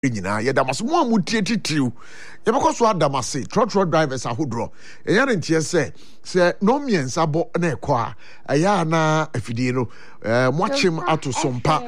nyina yɛda mas mo amutie titiriw yɛbɛkɔ so adamase trotro drivers ahodro ɛyɛ ntie sɛ no miensa bɔ na ɛkɔ a ɛyɛ na afidie no moachim ato sompa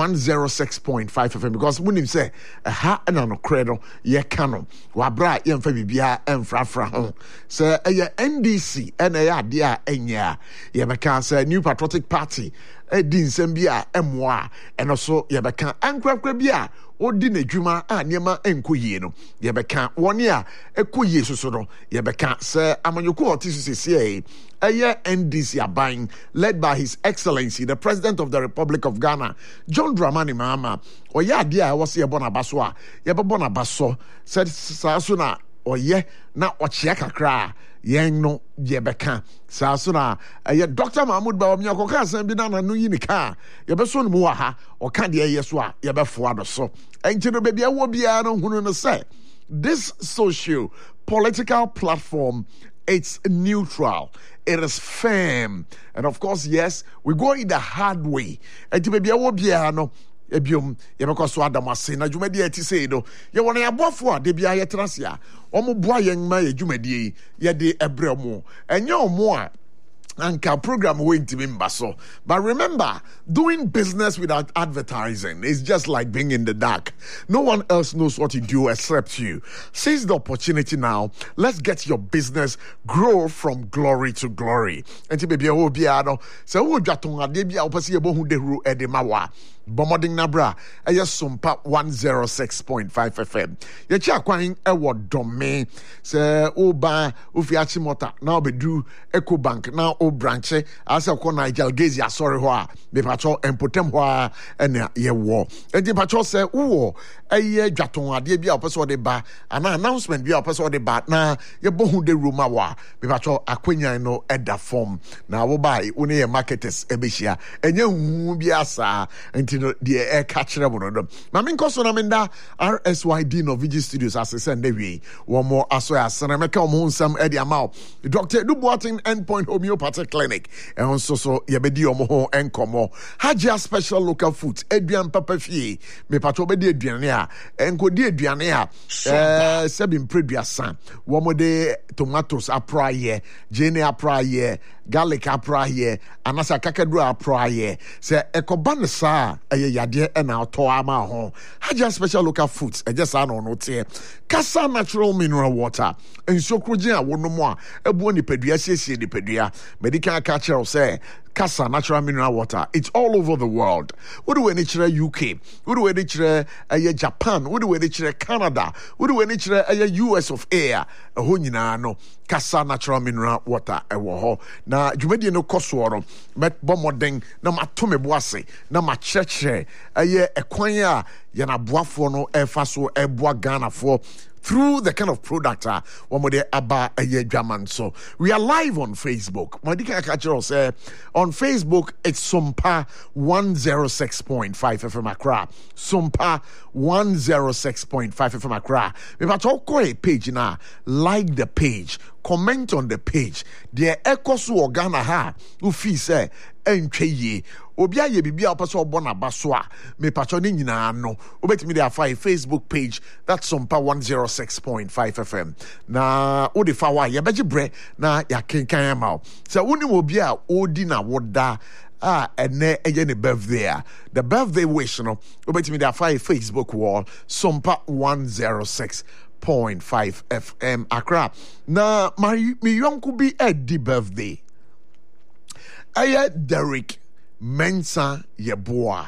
106.5 FM because munim sɛ ha na no korɛ no yɛka no wabra yɛmfa bibia ɛmfrafra ho sɛ ɛyɛ NDC ɛna ɛyɛ ade a ɛnyɛ a yɛbɛka sɛ New Patriotic Party ɛdi nsɛm bi a ɛmmoa ɛno so yɛbɛka ankorakora bi a odi n'adwuma a nneɛma ɛnkɔ yie no yɛbɛka wɔne a ɛkɔ yie soso no yɛbɛka sɛ amanyɔkuo ɔte so sɛsie ɛyɛ NDC aban led by His Excellency the President of the Republic of Ghana John Dramani Mahama ɔyɛ adeɛ a ɛwɔ sɛ yɛbɔ n'aba so a yɛbɛbɔ n'aba so sɛ saa so na ɔyɛ na ɔkyea kakra a yɛn no yɛbɛka saa so na ɛyɛ Dr. Mahmoud Bawumia kɔka asɛm bi na nano yi ne ka a yɛbɛso no mu wɔ ha ɔka deɛ ɛyɛ so a yɛbɛfoa no so ɛnti no baabi ɛwɔ biara no hunu no sɛ this social political platform, it's neutral, it is firm, and of course yes we go in the hard way ɛnti baabi ɛwɔ biara no ebiom yɛbɛkɔ so adamase na dwumadi ɛti sei no yɛwɔ na yɛabɔfo a de bia yɛtrase a ɔmo boa yɛn ma yɛ dwumadi yɛde ɛbrɛ mo ɛnyɛ ɔmo a anka program won't even baso. But remember, doing business without advertising is just like being in the dark. No one else knows what you do except you. Seize the opportunity now. Let's get your business grow from glory to glory. Enti baby o biano. Se wo dwatonga de bia opasi ebohu deru edemawa. Bomoding Nabra, ɛyɛ Sumpa 106.5 FM. Yɛkyi akwan ɛwɔ dɔme sɛ oba ofiachi mota na obedu Eco Bank na o branche asa kɔ Nigel Gezi asɔre hɔ a bepacho empotem hɔ a ɛna yɛwɔ. Enti pacho sɛ wo ɛyɛ dwaton adeɛ bi a opɛ de ba ana announcement bi a opɛ de ba na yɛbɔ de room wa bepacho akwanyan no ɛda form na wo bai wo ne marketers ɛbɛhyia ɛnyɛ hu bi asa enti the air catcher mono. Mamin Kosonamenda RSYD no Vigi Studios as I send the one more asoya Sanameka Monsam Eddie Amau. Dr. Duboatin Endpoint Homeopathic Clinic and also so Yabedi Omoho and Como. Hajia special local foods, Adrian Papafie, me patobedi Adriania, and Codi Adriania, Sebin Predia San, one more day tomatoes a prayer, Jane a prayer, garlic a prayer, and as a Kakadra a prayer, say Ecoban sa. Yade and our toama home. Haja special local foods. I just I don't know here. Kasa natural mineral water. And so Krujia would no more. A boni pedia, see the pedia. Medical catcher say. Kasa natural mineral water. It's all over the world. What do we need UK? What do we need Japan? What do we need Canada? What do we need US of A? A honina no Kasa natural mineral water. Ewo na jumedi no kosworo. Met bomoding na matome boase na macheche. Aye ekwanya yana boafo no efaso eboa Ghana for. Through the kind of product Abba Jaman. So we are live on Facebook. Madika Kachero say on Facebook it's Sumpa 106.5 FM Accra. Sumpa 106.5 FM Accra. If I talk a page now, like the page, comment on the page. The Ecosu Ghana ha ufi say entwe obia ye bibia opese obona basoa me patoni nyina no obetimi dey afa Facebook page that's Sumpa 106.5 FM na odi fa wa ye beji bre na ya kenkan ma se woni obia odi na woda ene eye ne birthday the birthday wish no obetimi dey afa Facebook wall Sumpa 106.5 FM Accra na mi yonku bi edi birthday Aya Derek Mensah Yeboah.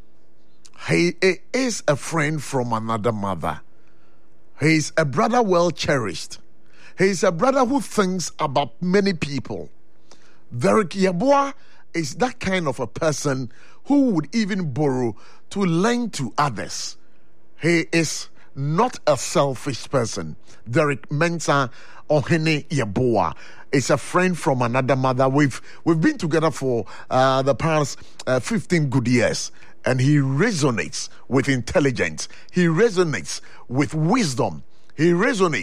He is a friend from another mother. He is a brother well cherished. He is a brother who thinks about many people. Derek Yeboah is that kind of a person who would even borrow to lend to others. He is not a selfish person. Derek Mensah Ohene Yeboah is a friend from another mother. We've been together for the past 15 good years, and he resonates with intelligence. He resonates with wisdom. He resonates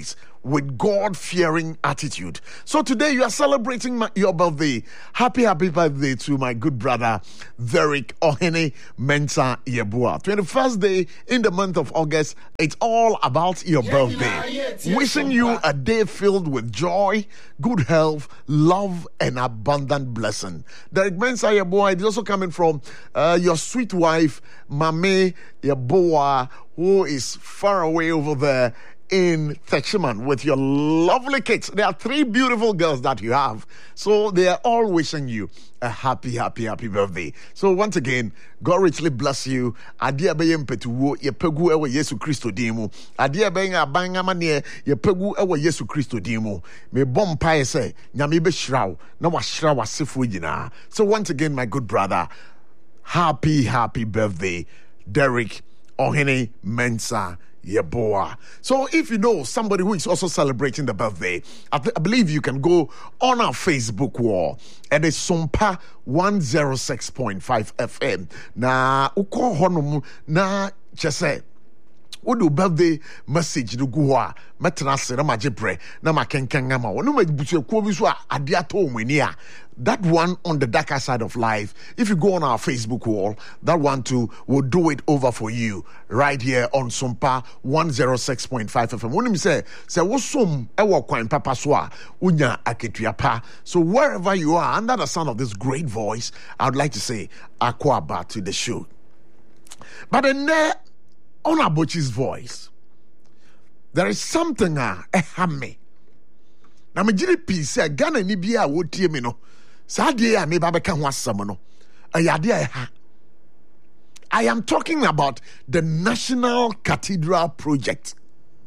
with God-fearing attitude. So today you are celebrating your birthday. Happy birthday to my good brother, Derek Ohene Mensah Yeboah. 21st day in the month of August. It's all about your birthday. Wishing you a day filled with joy, good health, love, and abundant blessing. Derek Mensah Yeboah, it is also coming from your sweet wife, Mame Yeboah, who is far away over there in Techiman with your lovely kids. There are 3 beautiful girls that you have. So they are all wishing you a happy birthday. So once again, God richly bless you. Adia beye mpetuwo ye pegu ewe Yesu Kristo dimu. Adia beye abanga mane ye pegu ewe Yesu Kristo dimu. Me bompa ese nyame be shraw na wa shraw asefo nyina. So once again, my good brother, happy birthday, Derek Ohene Mensah Yeboah. So if you know somebody who is also celebrating the birthday, I believe you can go on our Facebook wall, and it's Sompa 106.5 FM. Na uko honum na chese wodo birthday message no go a metena se na majebre na makenkan ama no mabutuakuo bi so a ade ato omani a that one on the darker side of life. If you go on our Facebook wall, that one too will do it over for you right here on Sompa 106.5 FM. When you say wosom ewo kwan papa so a unya aketua pa. So wherever you are under the sound of this great voice, I would like to say akwaba to the show. But then on Abochi's voice, there is something ehame. Na me giri pi say Ghana ni bia a wotie me no. Sadie a me ba beka ho asem no. Ayade eha. I am talking about the National Cathedral Project.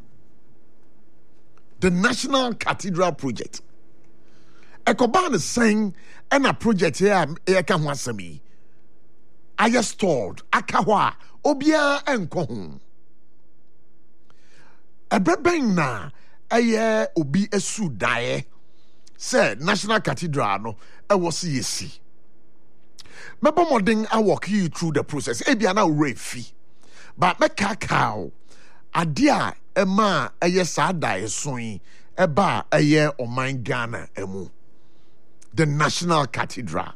The National Cathedral Project. Ekoban is saying a project here e ka ho asem yi. I stalled akahwa obia enko ho. Ebeben na aye obi esu dae said National Cathedral no e was yesi. Mebo modern I walk you through the process. Ebia na refi. But me kakao adia ema aye sa dae soin eba aye oman Ghana emu. The National Cathedral.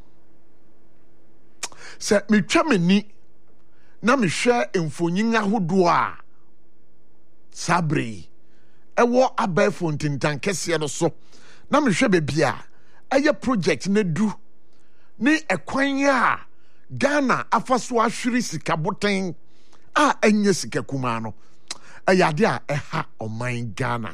Se me twa mani na me hwe mfonyin ahodo a sabre ewo abafo ntintan kese no so na me hwe bebia eye project na du ni ekwan a Ghana afaso ahwiri sika boten a enye sika kuma no ayade a eha oman Ghana.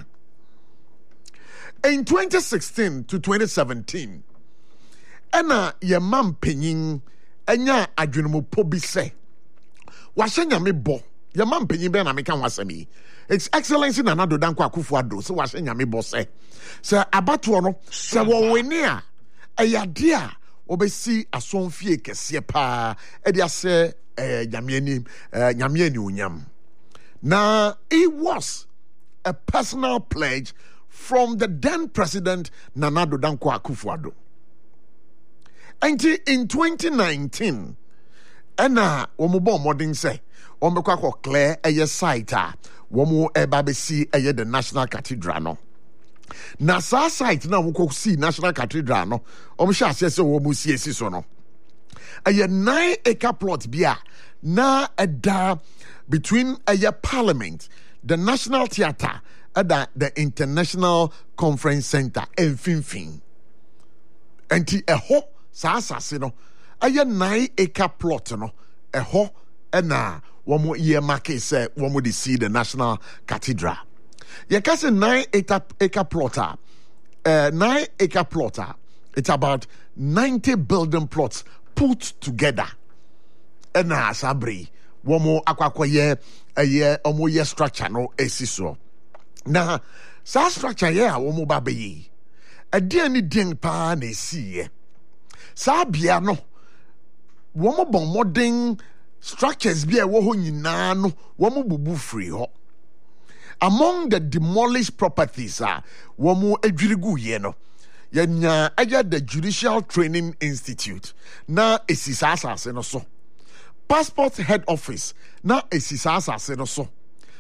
In 2016 to 2017 ena ye mampanyin enya adwenumopo bi se wahenya me bo ye mampanyin be na me kan wasami. Its Excellency Nana Addo Dankwa Akufo-Addo se wahenya me bo se abato no se wo weni a ayade a obesi asonfie kese pa e dia se nyame ani unyam. Now it was a personal pledge from the then president Nana Addo Dankwa Akufo-Addo. And in 2019 ena womo modern say wombekwa clear eye site a womo eba besi eye the National Cathedral no. Na sa site na womo see National Cathedral no omhye ase se womo siesi so no. Eye 9-acre plot bia na eda between eye Parliament, the National Theatre, and the International Conference Center emfinfin. Enti eho sa asase no eye 9-acre plot no eho ena womo ye market say womo de see the National Cathedral. Ye ka say 9-acre plotter 9-acre plotter, it's about 90 building plots put together. Ena sabri womo akwakoye eye omo ye structure no esiso. Na sa structure ye a womo ba beyi ade ani den pa na esiye. Sa bia no womo bon modern structures bia wo ho nyina no womo bubu free ho. Among the demolished properties womo adwirigu ye no yenya aya the Judicial Training Institute na esisa asase no so. Passport head office na esisa asase no so.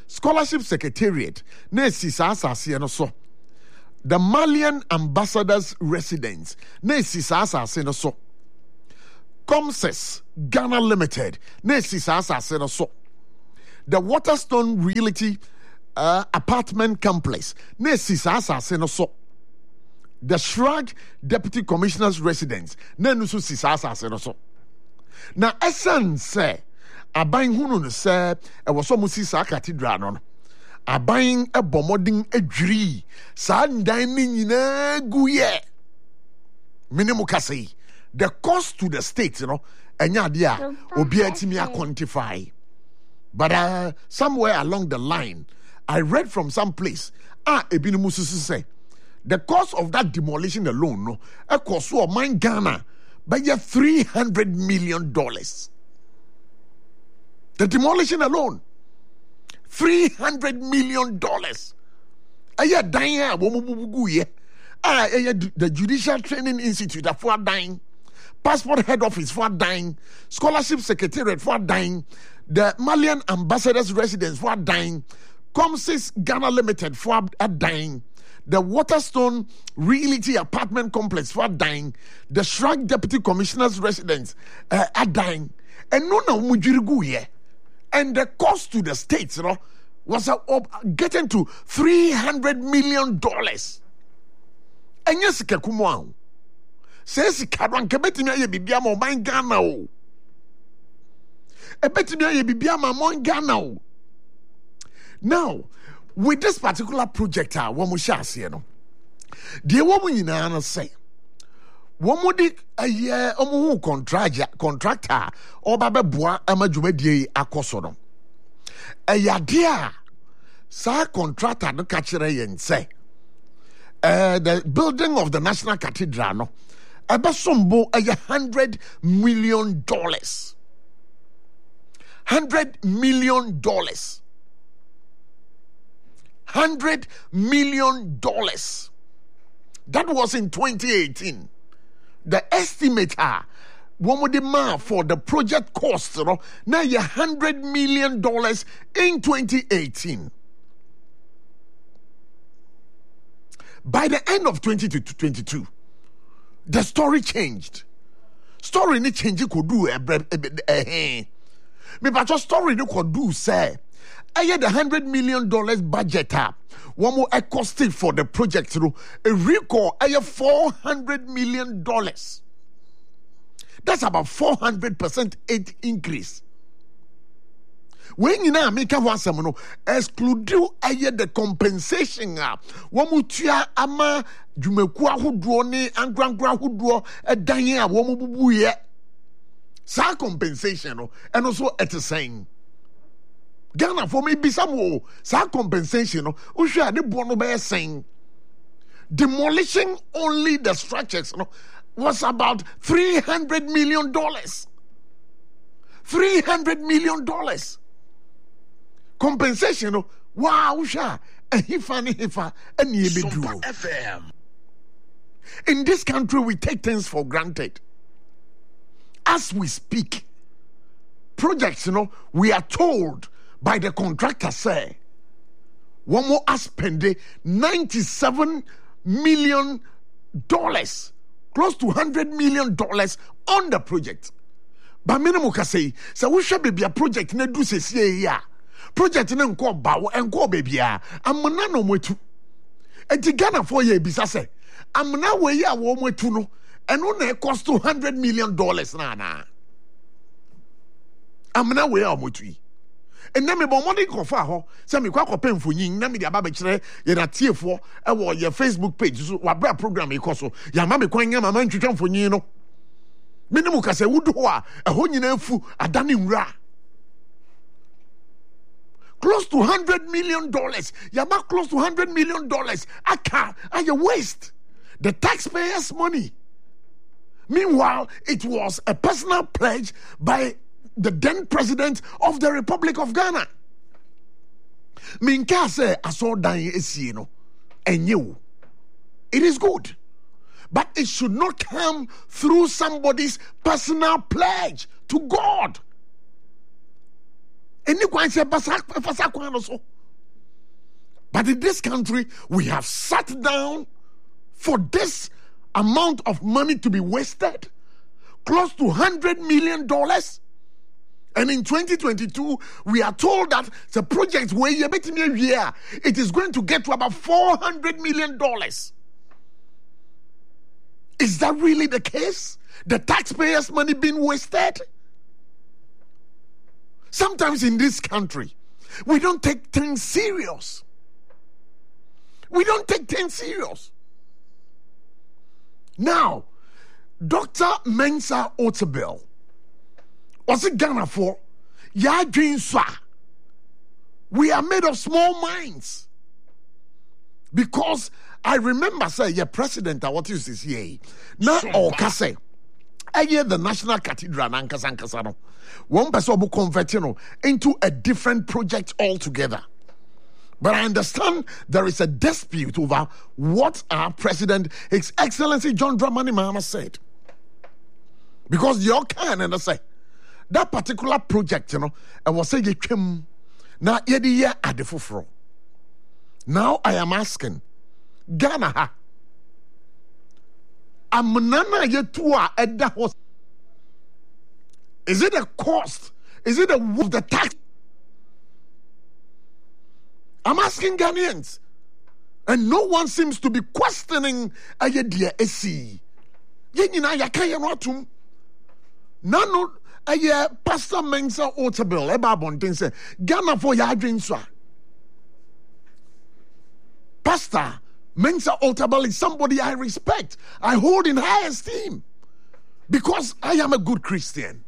scholarship secretariat na esi saa asase no so. The Malian ambassadors residence na esi saa asase no so. Comses Ghana Limited na esi saa asase no so. The Waterstone Realty apartment complex na esi saa asase no so. The Shrag Deputy Commissioner's residence na nusu si saa asase no so. Na esan se aban hunu no se e wo so musi saa cathedral no. Aban ebomodin adwiri saa ndan ni nyina guye. Minimum kase. The cost to the state, enya dia obi atimi quantify. But somewhere along the line, I read from some place, ebini mususu say, the cost of that demolition alone, a cost of mine Ghana by $300 million. The demolition alone, $300 million. Aya dying, the Judicial Training Institute for dying. Passport head office for dying, scholarship secretariat for dying, the Malian ambassadors residence for dying, Comsys Ghana Limited for dying, the Waterstone Realty apartment complex for dying, the Shrag Deputy Commissioner's residence dying, and no mujirigu here, and the cost to the states, was getting to $300 million. And yes, Kakumwao. Says Karan Kabetini Bibiama Mine Ghana. A Betini Bibiama Mon Ghana. Now, with this particular project, Wamushas, the woman in Anna say, Womodi a year omu contractor or Baba Bois Amajumedi Akosono. A yadia, sa contractor no catcher and say, the building of the National Cathedral, no. Abasombo $100 million. $100 million. $100 million. That was in 2018. The estimator, one demand for the project cost, now $100 million in 2018. By the end of 2022, the story changed. Story ni change could do me but your story no could do say I had $100 million budget up. One more costing for the project through a recall I have $400 million. That's about 400% increase. When you now make a one exclude the compensation, Wamutia ama Jumekua who draw ne and Grandra who draw a dying a woman boo ye. Sa compensation, and also at the same. Ghana for me be some more. Sa compensation, Usha the bono by saying demolishing only the structures was about $300 million. $300 million. Compensation, wow, Usha, a hifa, and ye be FM. In this country, we take things for granted. As we speak, projects, we are told by the contractor, say, one more spend $97 million, close to $100 million on the project. But minimum can say, so we should be a project, ne do say, yeah. Project ne nko bawo enko bebia amna no mwetu enti Ghana for ye bisa se amna we ya wo mwetu no eno na cost $100 million na amna we ya mwetu yi enna me bo modi kofa ho se me kwa kopa mfonyin na me dia ba be kire ye na tiefo e wo ye Facebook page so wa bra program e koso ya ma me kwanya mama ntwetwa mfonyin no minimum ka se wudu ho a ho nyina fu adane nwura. Close to $100 million. Yama close to $100 million. Are you waste the taxpayers' money? Meanwhile, it was a personal pledge by the then president of the Republic of Ghana. Minka say aso dan esino enyew. It is good, but it should not come through somebody's personal pledge to God. Any kwan se basa kwan no so. But in this country, we have sat down for this amount of money to be wasted, close to $100 million. And in 2022, we are told that the project where you bet me a year, it is going to get to about $400 million. Is that really the case? The taxpayers' money being wasted? Sometimes in this country, we don't take things serious. We don't take things serious. Now, Dr. Mensa Otabil, was it Ghana for? Ya dream swa. We are made of small minds. Because I remember, say, your president, what you say, now, or Kase, I hear the National Cathedral, Nankasankasano, one person will convert into a different project altogether. But I understand there is a dispute over what our president, His Excellency John Dramani Mahama, said. Because you're kind and I say, that particular project, and was saying, now, yedi at the fufro. Now I am asking, Ghana ha, amnana yetua at the host. Is it a cost? Is it the tax? I'm asking Ghanaians, and no one seems to be questioning dear esi. Yenina yakaya notum. Nano Pastor Mensa Otabil eba bonten say Ghana for ya adwenswa. Pastor Mensa Otabil is somebody I respect. I hold in high esteem because I am a good Christian.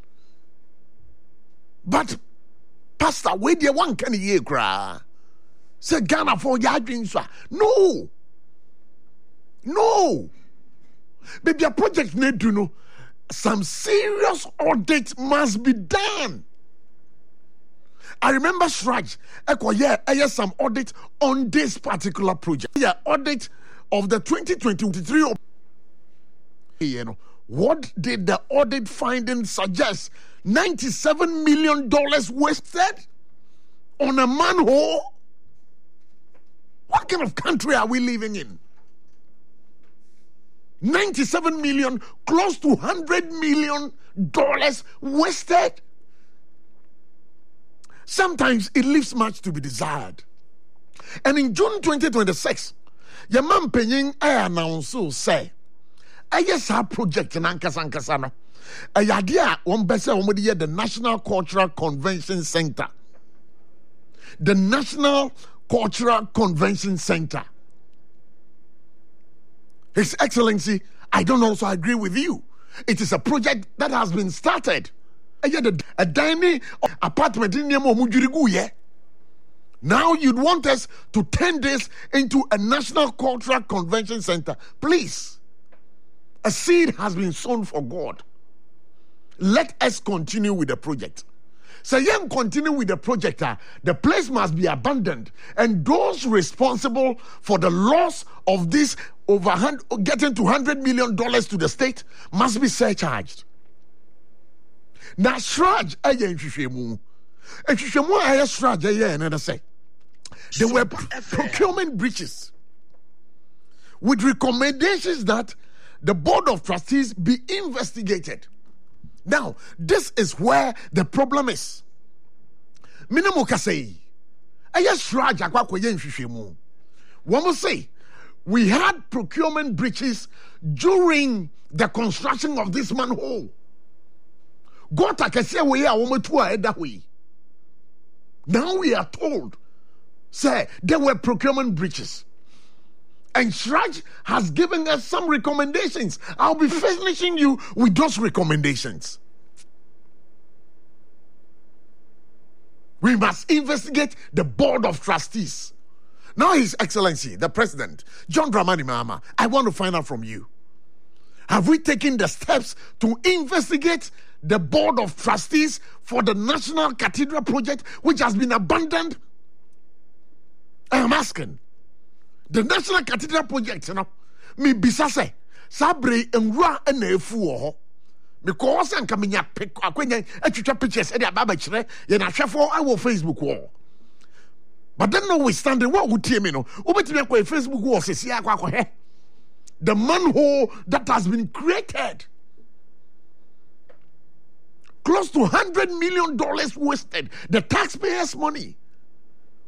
But Pastor, where the one can ye cry? Say Ghana for ya adwenswa. No. Baby, a project need to know. Some serious audit must be done. I remember Shraj, some audit on this particular project. Audit of the 2023. What did the audit findings suggest? $97 million wasted on a manhole? What kind of country are we living in? 97 million, close to $100 million wasted. Sometimes it leaves much to be desired. And in June 2026, Yaman Penying announced say, I guess our project in Ankasankasano. A yadia one best the National Cultural Convention Center. The National Cultural Convention Center. His Excellency, I don't also agree with you. It is a project that has been started. A tiny apartment in Mujirigu. Now you'd want us to turn this into a National Cultural Convention Center. Please, a seed has been sown for God. Let us continue with the project. So young continue with the project. The place must be abandoned, and those responsible for the loss of this getting to $100 million to the state must be surcharged. Now, Shraj, there were procurement breaches with recommendations that the Board of Trustees be investigated. Now, this is where the problem is. Minamokasei. Shraj akwa yen hwehwemu. One will say we had procurement breaches during the construction of this manhole. Gota kese we are wometua eda we. Now we are told, say, there were procurement breaches. And Shraj has given us some recommendations. I'll be finishing you with those recommendations. We must investigate the Board of Trustees. Now, His Excellency, the President, John Dramani Mahama, I want to find out from you. Have we taken the steps to investigate the Board of Trustees for the National Cathedral project, which has been abandoned? I am asking. The National Cathedral project, me bisase, sabre enra enefu oho. because anka menya akwenya atwitwa pictures e dey ababa kire ye na hwefo awo Facebook wall. But then notwithstanding, what would you know? Facebook was the manhole that has been created. Close to $100 million wasted. The taxpayers' money.